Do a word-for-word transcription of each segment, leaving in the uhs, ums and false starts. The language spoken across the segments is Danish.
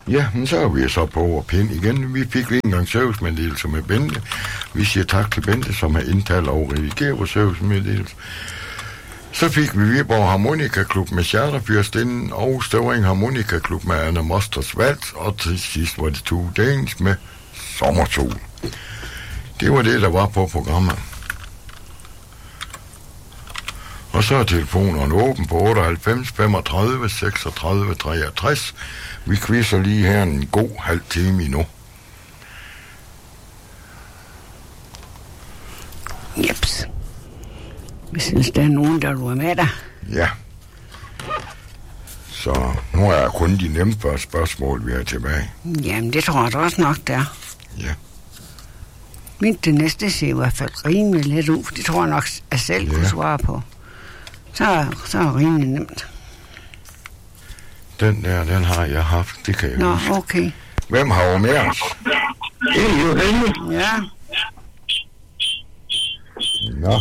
Ja, men så er vi så på over pind igen. Vi fik lige en gang servicemeddelelse med Bente. Vi siger tak til Bente, som har indtalt og redigeret vores servicemeddelelse. Så fik vi Viborg Harmonika Klub med Charterfyrstinden og Støvring Harmonika Klub med Anna Mosters Vals, og til sidst var det to dagens med Sommersol. Det var det, der var på programmet. Og så er telefonerne åben på otteoghalvfems femogtredive seksogtredive treogtres. Vi quizzer lige her en god halv time endnu. Jeps. Hvis der er nogen, der er med dig. Ja. Så nu er jeg kun de nemme første spørgsmål, vi har tilbage. Jamen, det tror jeg også nok, der. Ja. Men det næste ser i hvert fald rimelig let ud. Det tror jeg nok, jeg selv ja. kunne svare på. Så, så er det rimelig nemt. Den der, den har jeg haft. Det kan jeg Nå, huske. okay. Hvem har jo med os? Det er jo Henrik. Ja. Nå.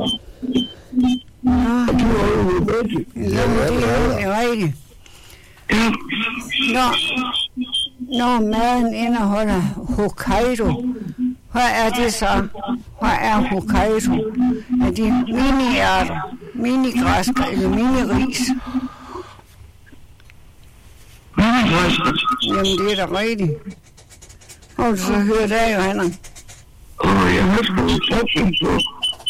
Nå. Du er jo med. Ja, det er jo rigtigt. Når, når maden indeholder Hokkaido, hvad er det så? Hvad er Hokkaido? Er det mini-ærter, mini-græsker eller mini-ris? Jamen, det er da rigtigt. Har du så hørt af, Johanna? Åh, jeg har sgu ikke sagt så.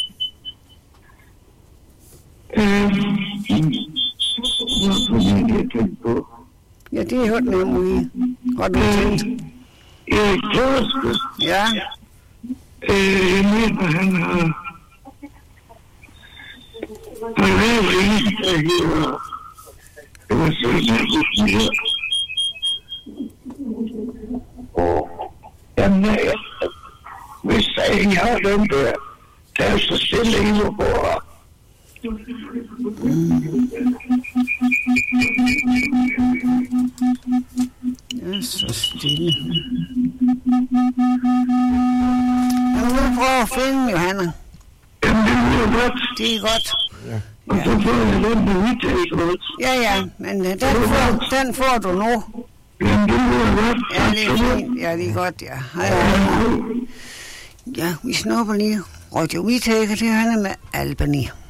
Øhm, hvad får jeg tænkt på? Ja, det er hørt nemlig. Har du tænkt? Erik Torske. Ja. Øh, jeg mener, han har... Han lavet en, der hedder... Det var sådan, jeg kunne sige. Og... Jamen, jeg... Hvis der ikke har den der... Der er så stille i hvor bor. Det er så stille. Jeg må prøve at finde, Johanna. Jamen, det er godt. Det er godt. Ja. Og så får jeg den på udtalt. Ja, ja, men den får, den får du nu. Jamen, det er godt. Ja, det er fint. Ja, det er godt, ja. Hej, hej. Ja, vi snupper lige. Radio Vitækker, det er Johanna med Albany.